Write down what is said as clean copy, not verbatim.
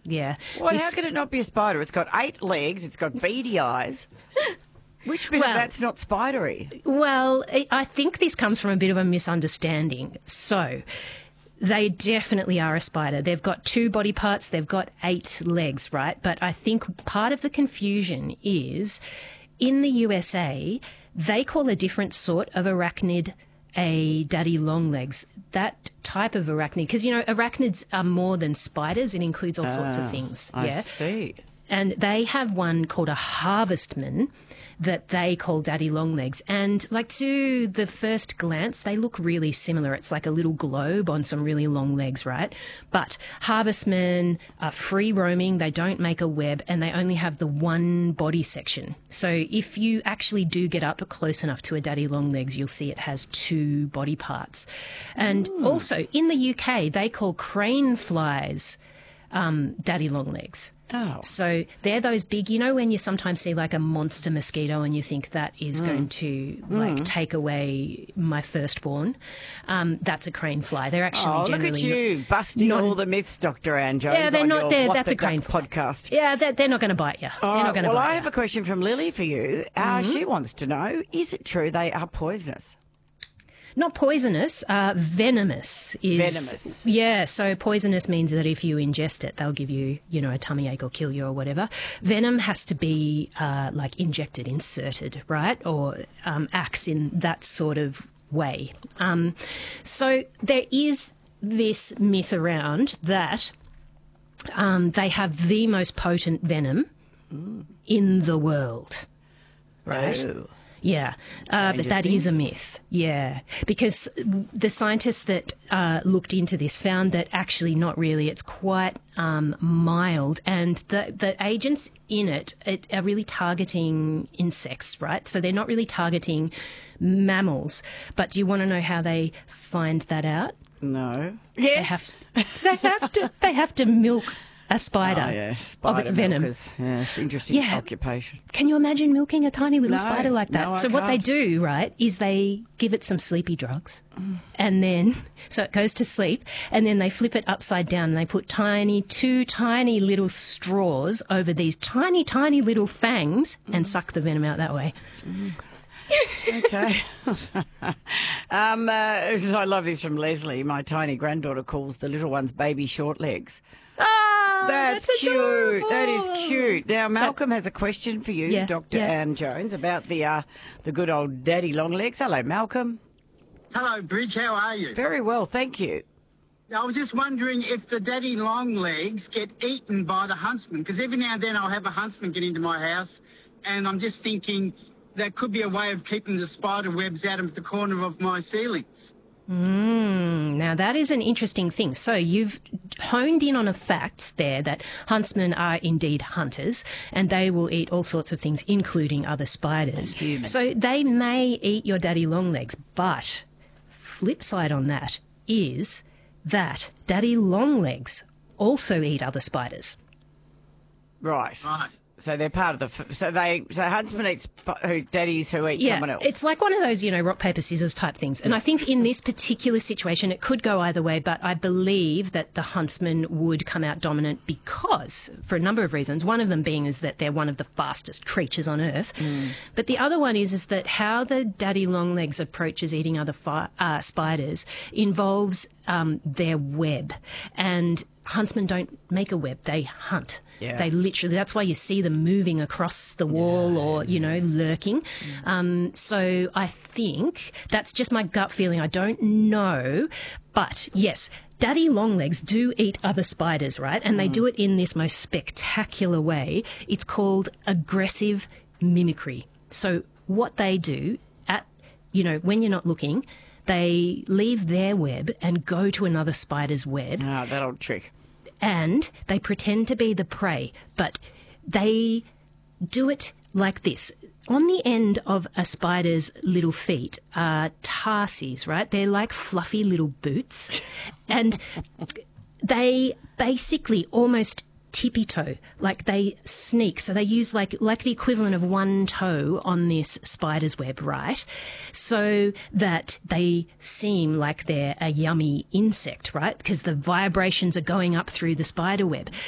Yeah. Well, how can it not be a spider? It's got 8 legs. It's got beady eyes. Which bit of that's not spidery? Well, I think this comes from a bit of a misunderstanding. So they definitely are a spider. They've got 2 body parts. They've got 8 legs, right? But I think part of the confusion is in the USA, they call a different sort of arachnid a daddy longlegs. That type of arachnid, because, you know, arachnids are more than spiders. It includes all sorts of things. I see. And they have one called a harvestman that they call daddy longlegs. And like to the first glance, they look really similar. It's like a little globe on some really long legs, right? But harvestmen are free roaming. They don't make a web and they only have the one body section. So if you actually do get up close enough to a daddy longlegs, you'll see it has 2 body parts. And also in the UK, they call crane flies daddy longlegs. Oh. So they're those big, you know, when you sometimes see like a monster mosquito and you think that is going to like take away my firstborn. That's a crane fly. They're actually generally look at you busting all the myths, Dr. Anne Jones. Yeah, they're on not your there. What That's the a crane Duck podcast. Yeah, they're not going to bite you. They're not going to bite I you. have a question from Lily for you. She wants to know, is it true they are poisonous? Not poisonous, venomous is... Venomous. Yeah, so poisonous means that if you ingest it, they'll give you, you know, a tummy ache or kill you or whatever. Venom has to be like injected, inserted, right? Or acts in that sort of way. So there is this myth around that they have the most potent venom in the world, right? Oh. Yeah, but that is a myth. Yeah, because the scientists that looked into this found that actually not really. It's quite mild, and the agents in it are really targeting insects, right? So they're not really targeting mammals. But do you want to know how they find that out? No. Yes. They have to milk a spider, Spider of its venom. Milkers. Yes, interesting occupation. Can you imagine milking a tiny little spider like that? No, So what they do, right, is they give it some sleepy drugs and then, so it goes to sleep, and then they flip it upside down and they put 2 tiny little straws over these tiny, tiny little fangs and suck the venom out that way. Okay. I love this from Leslie. My tiny granddaughter calls the little ones baby short legs. That's cute. Adorable. That is cute. Now, Malcolm has a question for you, Dr. Anne Jones, about the good old daddy long legs. Hello, Malcolm. Hello, Bridge. How are you? Very well, thank you. I was just wondering if the daddy long legs get eaten by the huntsman, because every now and then I'll have a huntsman get into my house, and I'm just thinking that could be a way of keeping the spider webs out of the corner of my ceilings. Now, that is an interesting thing. So you've honed in on a fact there that huntsmen are indeed hunters and they will eat all sorts of things, including other spiders. So they may eat your daddy longlegs, but flip side on that is that daddy longlegs also eat other spiders. Right. So they're part of the... So huntsmen eat daddies who eat someone else. It's like one of those, you know, rock, paper, scissors type things. And I think in this particular situation, it could go either way, but I believe that the huntsman would come out dominant because, for a number of reasons, one of them being is that they're one of the fastest creatures on Earth. But the other one is that how the daddy longlegs approaches eating other spiders involves their web. And huntsmen don't make a web, they hunt. Yeah. They literally, that's why you see them moving across the wall or, you know, lurking. So I think that's just my gut feeling. I don't know. But yes, daddy longlegs do eat other spiders, right? And they do it in this most spectacular way. It's called aggressive mimicry. So what they do when you're not looking, they leave their web and go to another spider's web. Ah, that old trick. And they pretend to be the prey, but they do it like this. On the end of a spider's little feet are tarses, right? They're like fluffy little boots. And they basically almost tippy-toe, like they sneak. So they use like the equivalent of one toe on this spider's web, right? So that they seem like they're a yummy insect, right? Because the vibrations are going up through the spider web.